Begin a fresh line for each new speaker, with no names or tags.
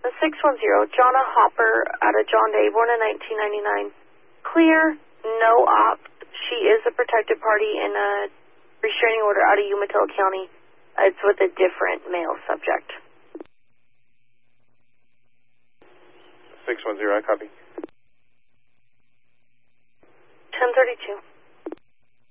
The 610, Jonna Hopper out of John Day, born in 1999. Clear, no opt. She is a protected party in a restraining order out of Umatilla County. It's with a different male subject.
610, I copy.
1032.